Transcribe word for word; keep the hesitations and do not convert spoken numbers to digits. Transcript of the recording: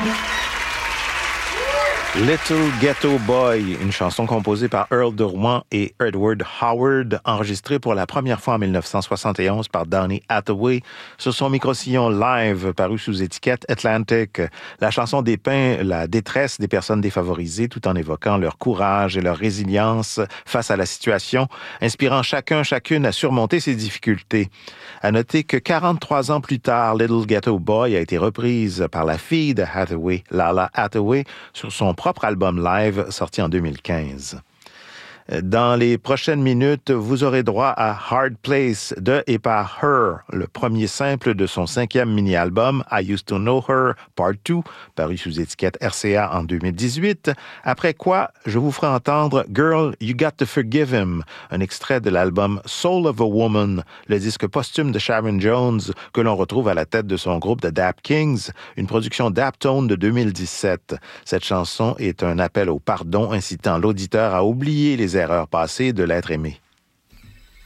Little Ghetto Boy, une chanson composée par Earl de Rouen et Edward Howard, enregistrée pour la première fois en dix-neuf cent soixante et onze par Donny Hathaway sur son micro-sillon live paru sous étiquette Atlantic. La chanson dépeint la détresse des personnes défavorisées tout en évoquant leur courage et leur résilience face à la situation, inspirant chacun, chacune à surmonter ses difficultés. À noter que quarante-trois ans plus tard, Little Ghetto Boy a été reprise par la fille de Hathaway, Lala Hathaway, sur son propre album live sorti en deux mille quinze. Dans les prochaines minutes, vous aurez droit à Hard Place de et par Her, le premier simple de son cinquième mini-album I Used to Know Her Part deux, paru sous étiquette R C A en deux mille dix-huit. Après quoi, je vous ferai entendre Girl, You Got to Forgive Him, un extrait de l'album Soul of a Woman, le disque posthume de Sharon Jones que l'on retrouve à la tête de son groupe The Dap Kings, une production Daptone de deux mille dix-sept. Cette chanson est un appel au pardon incitant l'auditeur à oublier les erreurs passées de l'être aimé.